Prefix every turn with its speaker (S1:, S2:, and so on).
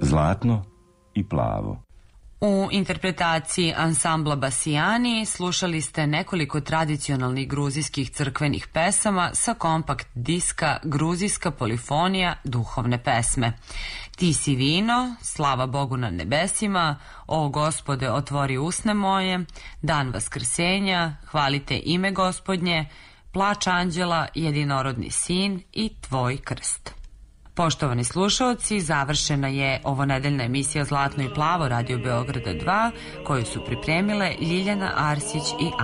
S1: Zlatno i plavo.
S2: U interpretaciji ansambla Basijani slušali ste nekoliko tradicionalnih gruzijskih crkvenih pesama sa kompakt diska Gruzijska polifonija duhovne pesme. Ti si vino, slava Bogu na nebesima, o Gospode otvori usne moje, Dan vaskrsenja, hvalite ime Gospodnje, Plač anđela, jedinorodni sin i Tvoj krst. Poštovani slušaoci, završena je ovonedeljna emisija Zlatno i plavo Radio Beograda 2, koju su pripremile Ljiljana Arsić i